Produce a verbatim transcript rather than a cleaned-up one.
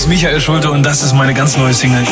Michael Schulte und das ist meine ganz neue Single